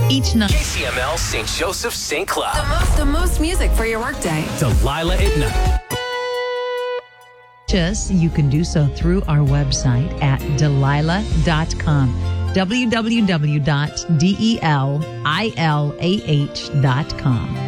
each night. KCML St. Joseph St. Cloud. The most music for your workday. Delilah at night. You can do so through our website at Delilah.com. www.delilah.com.